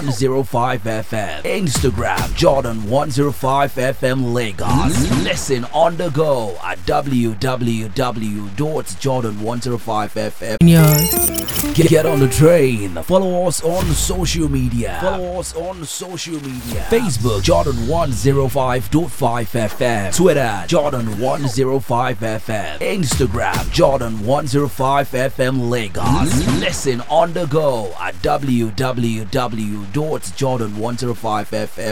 105 FM. Instagram Jordan 105 FM Lagos. Listen on the go at www.jordan105fm. Get on the train. Follow us on social media. Facebook Jordan 105.5 FM. Twitter Jordan 105 FM. Instagram Jordan 105 FM Lagos. Listen on the go at www.jordan105fm.